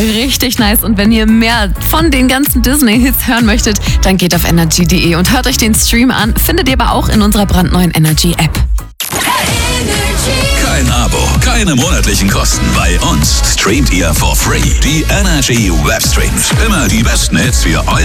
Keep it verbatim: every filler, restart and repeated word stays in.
richtig nice. Und wenn ihr mehr von den ganzen Disney-Hits hören möchtet, dann geht auf energy punkt de und hört euch den Stream an. Findet ihr aber auch in unserer brandneuen Energy-App. Kein Abo, keine monatlichen Kosten. Bei uns streamt ihr for free. Die Energy Webstreams. Immer die besten Hits für euch.